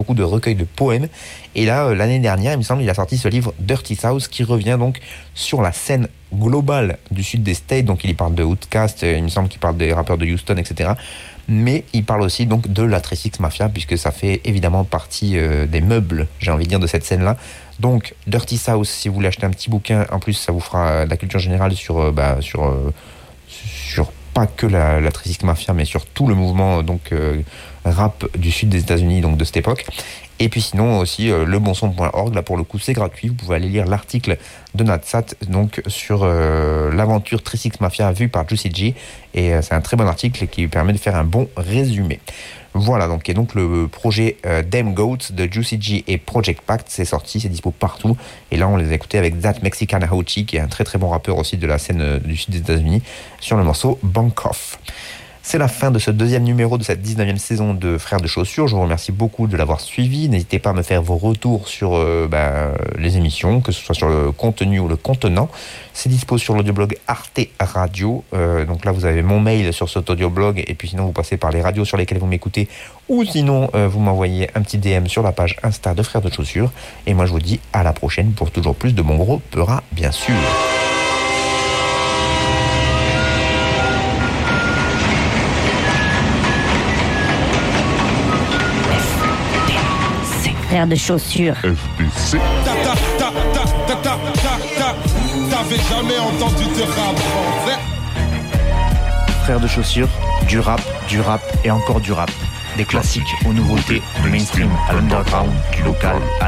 beaucoup de recueils de poèmes. Et là, l'année dernière, il me semble, il a sorti ce livre Dirty South qui revient donc sur la scène globale du sud des States. Donc il y parle de Outkast, il me semble qu'il parle des rappeurs de Houston, etc. Mais il parle aussi donc de la 36 Mafia, puisque ça fait évidemment partie des meubles, j'ai envie de dire, de cette scène-là. Donc Dirty South, si vous voulez acheter un petit bouquin, en plus ça vous fera de la culture générale sur pas que la 36 Mafia, mais sur tout le mouvement rap du sud des États-Unis, donc de cette époque. Et puis sinon aussi lebonson.org, là pour le coup c'est gratuit, vous pouvez aller lire l'article de Nadsat donc sur l'aventure 36 Mafia vue par Juicy J, et c'est un très bon article qui permet de faire un bon résumé. Voilà, donc le projet Damn Goats de Juicy J et Project Pact, c'est sorti, c'est dispo partout, et là on les a écoutés avec That Mexican Hochi, qui est un très très bon rappeur aussi de la scène du sud des États-Unis, sur le morceau Bank Off. C'est la fin de ce deuxième numéro de cette 19e saison de Frères de Chaussures. Je vous remercie beaucoup de l'avoir suivi. N'hésitez pas à me faire vos retours sur les émissions, que ce soit sur le contenu ou le contenant. C'est dispo sur l'audioblog Arte Radio. Donc là, vous avez mon mail sur cet audioblog, et puis sinon, vous passez par les radios sur lesquelles vous m'écoutez, ou sinon, vous m'envoyez un petit DM sur la page Insta de Frères de Chaussures. Et moi, je vous dis à la prochaine pour toujours plus de bon gros peura, bien sûr. Frères de Chaussures. FDC. T'avais jamais entendu de rap français? Frères de Chaussures, du rap et encore du rap. Des classiques aux nouveautés, du mainstream à l'underground, du local à